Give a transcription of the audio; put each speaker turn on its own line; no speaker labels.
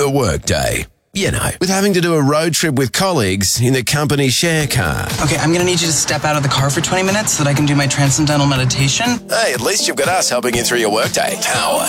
the workday. You know, with having to do a road trip with colleagues in the company share car.
Okay, I'm going to need you to step out of the car for 20 minutes so that I can do my transcendental meditation.
Hey, at least you've got us helping you through your workday. Power